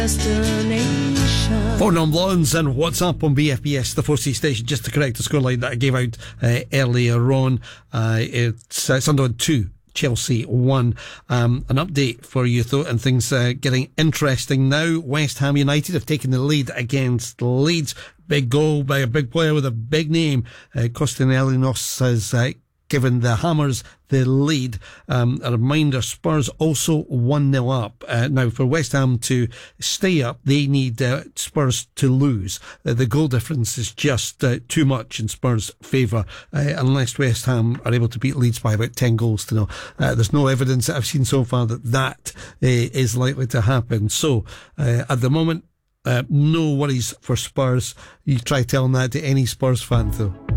Four non-blondes and What's Up on BFBS, the 4C station. Just to correct the scoreline that I gave out earlier on. It's Sunderland 2, Chelsea 1. An update for you though, and things getting interesting now. West Ham United have taken the lead against Leeds. Big goal by a big player with a big name. Kostenialis has given the Hammers the lead. A reminder, Spurs also 1-0 up. Now, for West Ham to stay up, they need Spurs to lose. The goal difference is just too much in Spurs' favour, unless West Ham are able to beat Leeds by about 10 goals to 0. There's no evidence that I've seen so far that is likely to happen. So, at the moment, no worries for Spurs. You try telling that to any Spurs fan, though.